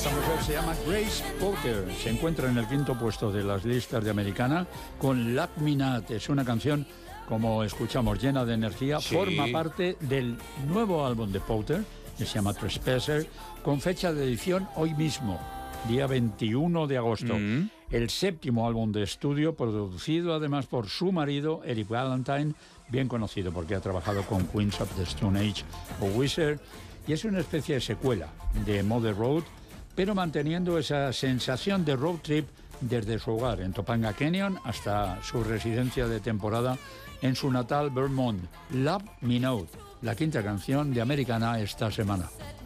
Esta mujer se llama Grace Potter. Se encuentra en el 5º puesto de las listas de Americana con Love Me Not. Es una canción, como escuchamos, llena de energía. Sí. Forma parte del nuevo álbum de Potter, que se llama Trespasser, con fecha de edición hoy mismo, día 21 de agosto. El 7º álbum de estudio, producido además por su marido, Eric Valentine, bien conocido porque ha trabajado con Queens of the Stone Age o Wizard, y es una especie de secuela de Mother Road, pero manteniendo esa sensación de road trip desde su hogar en Topanga Canyon hasta su residencia de temporada en su natal Vermont. Love Me Not, la 5ª canción de Americana esta semana.